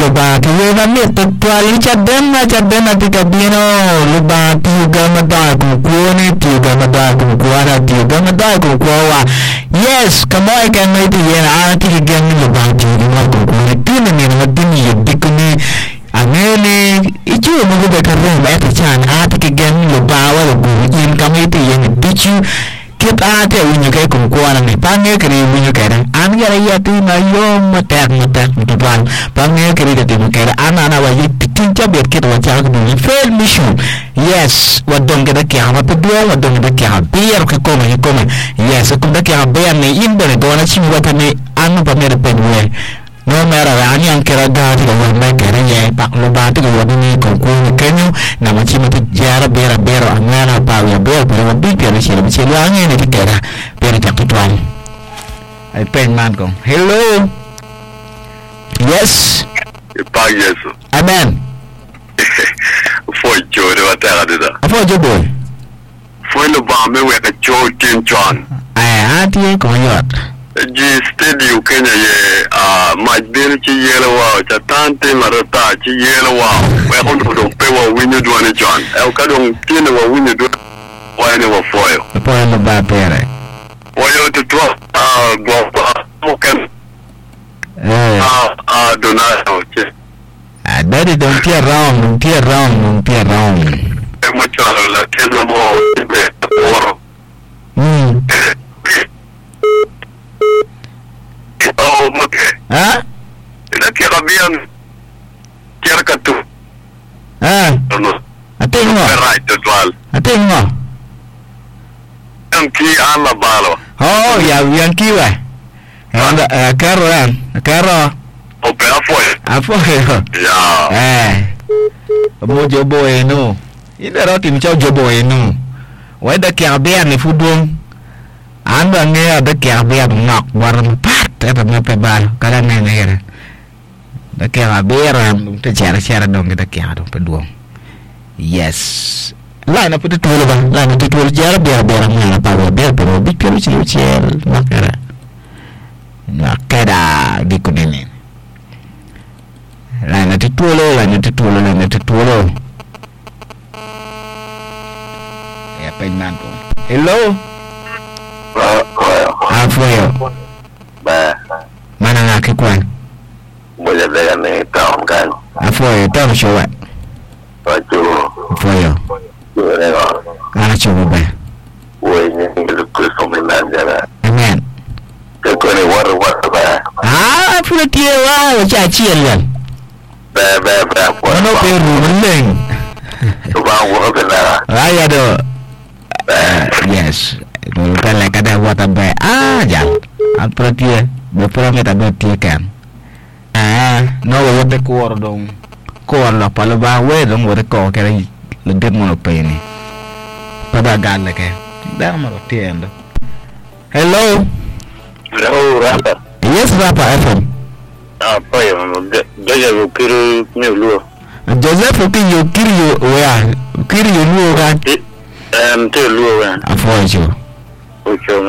Luba kiwe na mi tutuali chadena tika bino luba tiuga madai kukuone tiuga madai kukuana tiuga madai kukuawa yes kamoi kan mai tiena ana tika gemi luba tiuga madai kukuone tina ni na dini yedikuni amene ichu mo be karre ba ta chan a tika gemi luba wa lubu in kamai tiena bichu kita ada winyo kai kumkuan ni pange kiri winyo kai dan an gara ya tu na yo matak tuan pange kiri de tu kai ana wa yi pitin cha bet kita wacha ku ni fail mission yes wadong kita kya ma pedua wadong kita kya biar ke koma yes ku da kya biar ni indo do na chim wa ni anu pa mere penwe no mera ga ani an kira ga ti wa me kere ye pak lo ba ti wa ni ko kenyo na ma chim ti jara bera angana pa ya bera pa bi kere chi le chi la nge ni ti kera bera tak tu tuan ai pen man ko hello yes pa yesu amen foi jode wa tera de da afo jo boy foi no ba me we ka jo tin John ai ati ko yot ji studio Kenya ye majbir ci yela wa ta tante marata ci yela wa we on do pe wa winyo do ni John e ka don tin wa winyo do wa ni wa foyo po no ba pere foyo to to go mo kan donato che daddy don't tear round e mo chala la tena mo be oro oh okay ina kira biyan kira ka tu no atengo right to twal atengo ki ala balo oh ya yang kiwa anda karo o pe afoyo ya mo jobo eno ina roti mchao jobo eno weda kya bia ni fudong anda nge ada kya bia ngak waran pat eta me pe bal kala ne ne da kya bia ram te cara dong kita kya dong peduang yes la na putu tulo ba la na tulo jara bia ngala pa bia pero bikiru chiel makara di kunene la na tulo ya penman ko hello afoyo mana ngaki kwan boleh bela ni tahu kan afoyo tahu showa afoyo ana chobo ba ni ngiluku somena jara amen ko ni war ba pula tie wa cha chiel ba no peru leng ba wo bela aya do yes kalau kada buat apa jal apa dia berapa kita berarti kan no wote kuor dong kuor la palo ba we dong wote ko kere lebih mau apa ini pada gale ke dah mau tiendo hello rapa yes rapa FM apa ya gaya ukiri ni luo Joseph ukiri kiri luo kan te luo kan afojo ocho